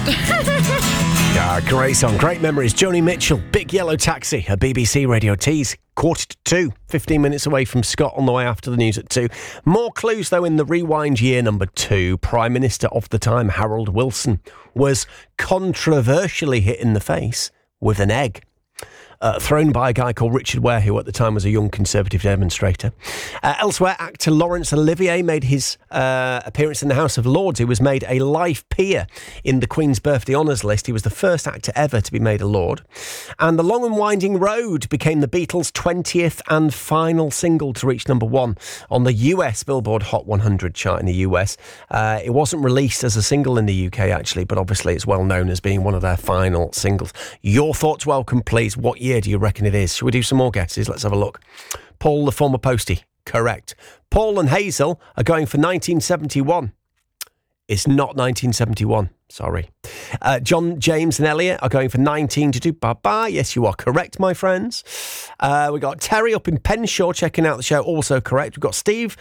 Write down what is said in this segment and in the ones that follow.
God. Great song, great memories. Joni Mitchell, Big Yellow Taxi, a BBC Radio Tease. 1:45, 15 minutes away from Scott on the way after the news at 2. More clues, though, in the Rewind year number 2. Prime Minister of the time, Harold Wilson, was controversially hit in the face with an egg. Thrown by a guy called Richard Ware, who at the time was a young Conservative demonstrator. Elsewhere, actor Laurence Olivier made his appearance in the House of Lords. He was made a life peer in the Queen's Birthday Honours list. He was the first actor ever to be made a Lord. And The Long and Winding Road became the Beatles' 20th and final single to reach number 1 on the US Billboard Hot 100 chart in the US. It wasn't released as a single in the UK, actually, but obviously it's well known as being one of their final singles. Your thoughts welcome, please. What year do you reckon it is? Shall we do some more guesses? Let's have a look. Paul, the former postie, correct. Paul and Hazel are going for 1971. It's not 1971, sorry. John, James and Elliot are going for 1922. Bye-bye. Yes, you are correct, my friends. We got Terry up in Penshaw checking out the show, also correct. We've got Steve...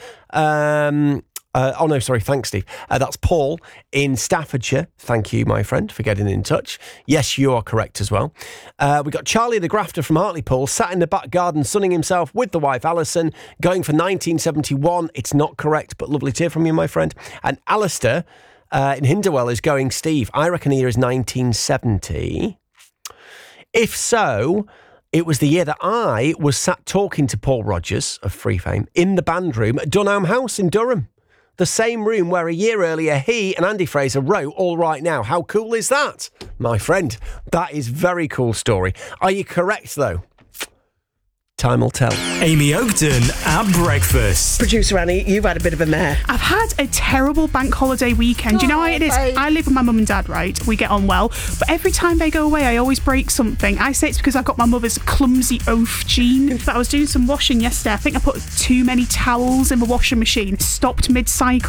thanks, Steve. That's Paul in Staffordshire. Thank you, my friend, for getting in touch. Yes, you are correct as well. We got Charlie the Grafter from Hartlepool, sat in the back garden sunning himself with the wife Alison, going for 1971. It's not correct, but lovely to hear from you, my friend. And Alistair in Hinderwell is going, Steve, I reckon the year is 1970. If so... It was the year that I was sat talking to Paul Rodgers of Free Fame in the band room at Dunelm House in Durham. The same room where a year earlier he and Andy Fraser wrote All Right Now. How cool is that? My friend, that is a very cool story. Are you correct, though? Time will tell. Amy Oakden at breakfast. Producer Annie, you've had a bit of a mare. I've had a terrible bank holiday weekend. You know how it is? Babe. I live with my mum and dad, right? We get on well. But every time they go away, I always break something. I say it's because I've got my mother's clumsy oaf gene. But I was doing some washing yesterday. I think I put too many towels in the washing machine. Stopped mid-cycle.